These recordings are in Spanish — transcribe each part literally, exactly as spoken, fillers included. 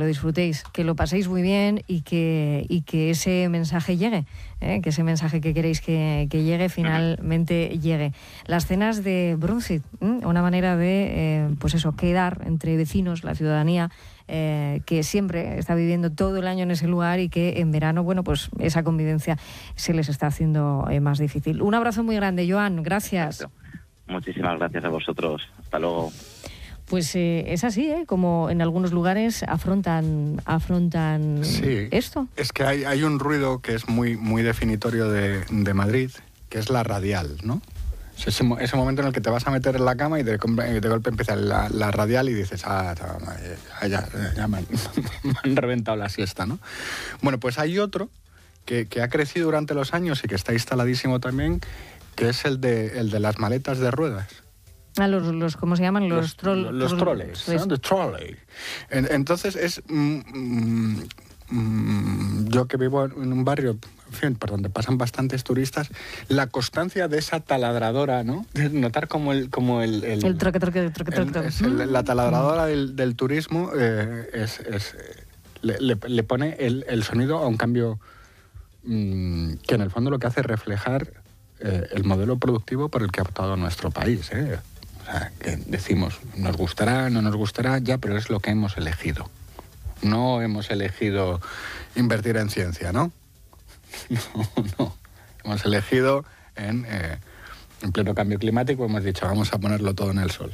disfrutéis, que lo paséis muy bien y que, y que ese mensaje llegue, ¿eh? que ese mensaje que queréis que, que llegue finalmente llegue. Las cenas de Brunzit, ¿eh? una manera de, eh, pues eso, quedar entre vecinos, la ciudadanía, eh, que siempre está viviendo todo el año en ese lugar y que en verano, bueno, pues esa convivencia se les está haciendo eh, más difícil. Un abrazo muy grande, Joan, gracias. Muchísimas gracias a vosotros. Hasta luego. Pues eh, es así, ¿eh? Como en algunos lugares afrontan afrontan sí, esto. Es que hay, hay un ruido que es muy, muy definitorio de, de Madrid, que es la radial, ¿no? Ese, ese momento en el que te vas a meter en la cama y de, de golpe empieza la, la radial y dices, ah, ya, ya, ya me, han, me han reventado la siesta, ¿no? Bueno, pues hay otro que, que ha crecido durante los años y que está instaladísimo también, que es el de, el de las maletas de ruedas. Ah, los, los, ¿cómo se llaman? Los, los, trol, los troles, ¿no? The trolley. Entonces es... Mm, mm, yo que vivo en un barrio, en fin, por donde pasan bastantes turistas, la constancia de esa taladradora, ¿no? De notar como el... Como el, el, el troque, troque, troque, troque. El, es el, la taladradora del, del turismo eh, es, es, le, le, le pone el, el sonido a un cambio mmm, que en el fondo lo que hace es reflejar eh, el modelo productivo por el que ha optado nuestro país, ¿eh? O sea, que decimos, nos gustará, no nos gustará, ya, pero es lo que hemos elegido. No hemos elegido invertir en ciencia, ¿no? No, no. Hemos elegido en, eh, en pleno cambio climático, hemos dicho, vamos a ponerlo todo en el sol.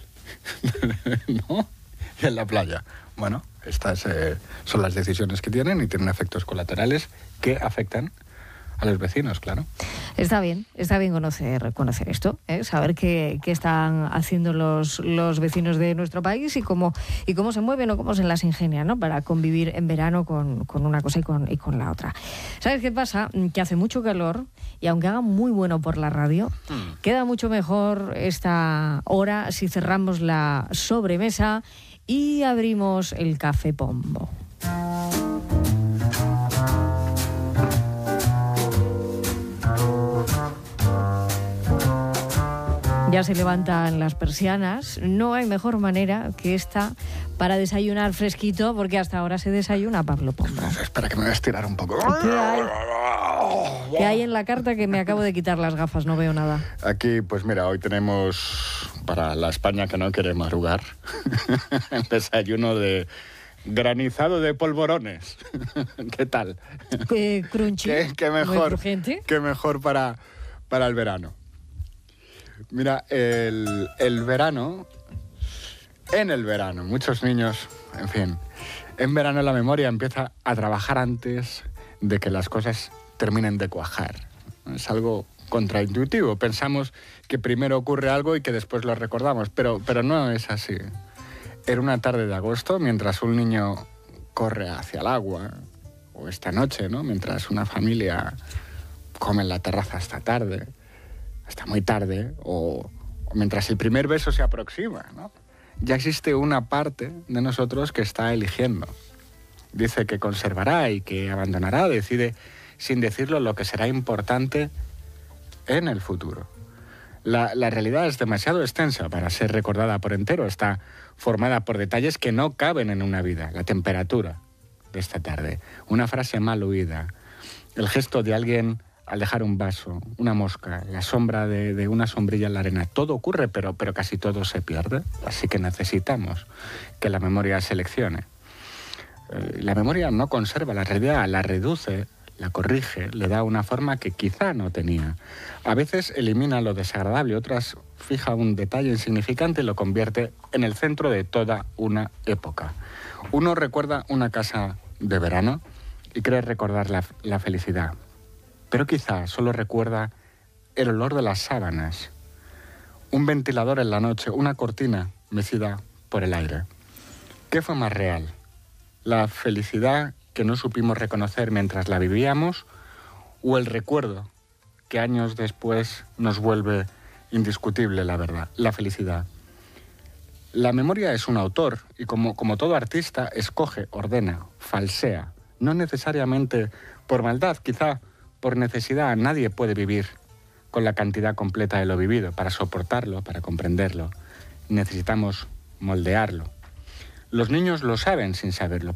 ¿No? Y en la playa. Bueno, estas eh, son las decisiones que tienen y tienen efectos colaterales que afectan a los vecinos, claro. Está bien, está bien conocer, conocer esto, ¿eh? Saber qué, qué están haciendo los, los vecinos de nuestro país y cómo, y cómo se mueven o cómo se las ingenian, ¿no? Para convivir en verano con, con una cosa y con, y con la otra. ¿Sabes qué pasa? Que hace mucho calor y aunque haga muy bueno por la radio, hmm. queda mucho mejor esta hora si cerramos la sobremesa y abrimos el café pombo. Ya se levantan las persianas. No hay mejor manera que esta para desayunar fresquito, porque hasta ahora se desayuna Pablo Pombo. Espera, que me voy a estirar un poco. ¿Qué hay? ¿Qué hay en la carta? Que me acabo de quitar las gafas, no veo nada. Aquí, pues mira, hoy tenemos para la España que no quiere madrugar el desayuno de granizado de polvorones. ¿Qué tal? Eh, crunchy. ¿Qué, qué mejor, qué mejor para, para el verano? Mira, el, el verano, en el verano, muchos niños, en fin, en verano la memoria empieza a trabajar antes de que las cosas terminen de cuajar. Es algo contraintuitivo. Pensamos que primero ocurre algo y que después lo recordamos, pero, pero no es así. Era una tarde de agosto, mientras un niño corre hacia el agua, o esta noche, ¿no? Mientras una familia come en la terraza hasta tarde, hasta muy tarde, o, o mientras el primer beso se aproxima, ¿no? Ya existe una parte de nosotros que está eligiendo. Dice que conservará y que abandonará, decide sin decirlo lo que será importante en el futuro. La, la realidad es demasiado extensa para ser recordada por entero. Está formada por detalles que no caben en una vida. La temperatura de esta tarde, una frase mal oída, el gesto de alguien al dejar un vaso, una mosca, la sombra de, de una sombrilla en la arena. Todo ocurre, pero, pero casi todo se pierde. Así que necesitamos que la memoria seleccione. Eh, la memoria no conserva la realidad, la reduce, la corrige, le da una forma que quizá no tenía. A veces elimina lo desagradable, otras fija un detalle insignificante y lo convierte en el centro de toda una época. Uno recuerda una casa de verano y cree recordar la, la felicidad. Pero quizá solo recuerda el olor de las sábanas, un ventilador en la noche, una cortina mecida por el aire. ¿Qué fue más real? ¿La felicidad que no supimos reconocer mientras la vivíamos o el recuerdo que años después nos vuelve indiscutible la verdad, la felicidad? La memoria es un autor y como, como todo artista escoge, ordena, falsea, no necesariamente por maldad, quizá por necesidad. Nadie puede vivir con la cantidad completa de lo vivido. Para soportarlo, para comprenderlo, necesitamos moldearlo. Los niños lo saben sin saberlo.